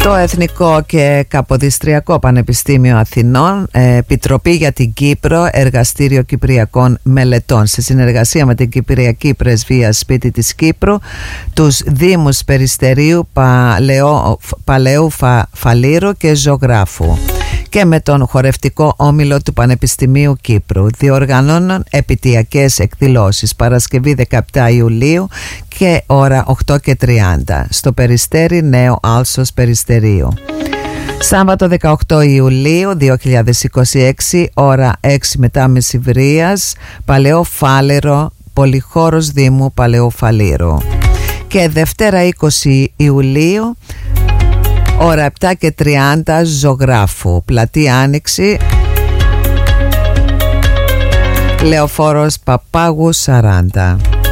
Το Εθνικό και Καποδιστριακό Πανεπιστήμιο Αθηνών, Επιτροπή για την Κύπρο, Εργαστήριο Κυπριακών Μελετών, σε συνεργασία με την Κυπριακή Πρεσβεία Σπίτι της Κύπρου, τους Δήμους Περιστερίου, Παλαιού Φαλήρου και Ζωγράφου και με τον Χορευτικό Όμιλο του Πανεπιστημίου Κύπρου διοργανώνουν επαιτειακές εκδηλώσεις Παρασκευή 17 Ιουλίου και ώρα 8:30 στο Περιστέρι Νέο Άλσος Περιστερίου. Σάββατο 18 Ιουλίου 2026 ώρα 6 μετά μεσημβρίας, Παλαιό Φάληρο, Πολυχώρος Δήμου Παλαιού Φαλήρου. Και Δευτέρα 20 Ιουλίου ώρα 7:30 Ζωγράφου, Πλατεία Άνοιξη, Λεωφόρος Παπάγου 40.